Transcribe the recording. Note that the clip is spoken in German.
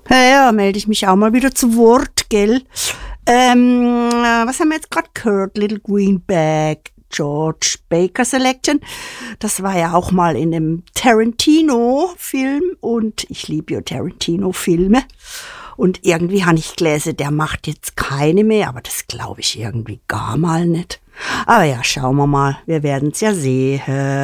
Ja, melde ich mich auch mal wieder zu Wort, gell? Was haben wir jetzt gerade gehört? Little Green Bag, George Baker Selection. Das war ja auch mal in einem Tarantino-Film und ich liebe ja Tarantino-Filme. Und irgendwie habe ich gelesen, der macht jetzt keine mehr, aber das glaube ich irgendwie gar mal nicht. Aber ja, schauen wir mal, wir werden es ja sehen.